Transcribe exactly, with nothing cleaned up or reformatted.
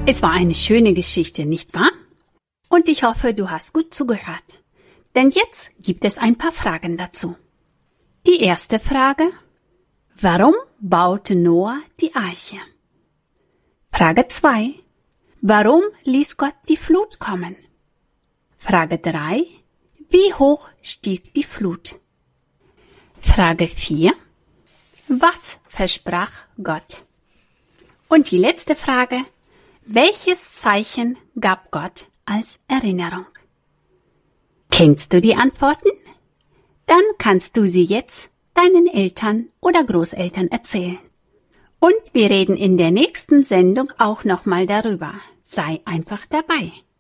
Es war eine schöne Geschichte, nicht wahr? Und ich hoffe, du hast gut zugehört. Denn jetzt gibt es ein paar Fragen dazu. Die erste Frage: Warum baute Noah die Arche? Frage zwei: Warum ließ Gott die Flut kommen? Frage drei: Wie hoch stieg die Flut? Frage vier: Was versprach Gott? Und die letzte Frage: Welches Zeichen gab Gott als Erinnerung? Kennst du die Antworten? Dann kannst du sie jetzt deinen Eltern oder Großeltern erzählen. Und wir reden in der nächsten Sendung auch nochmal darüber. Sei einfach dabei.